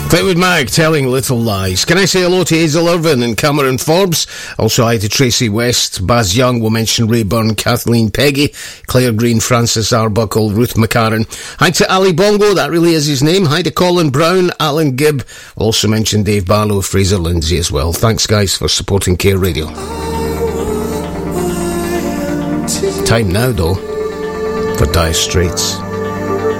Fleetwood Mac, Telling Little Lies. Can I say hello to Hazel Irvin and Cameron Forbes? Also hi to Tracy West, Baz Young, we'll mention Ray Byrne, Kathleen Peggy, Claire Green, Francis Arbuckle, Ruth McCarran. Hi to Ali Bongo, that really is his name. Hi to Colin Brown, Alan Gibb. We'll also mention Dave Barlow, Fraser Lindsay as well. Thanks guys for supporting Care Radio. Time now though for Dire Straits.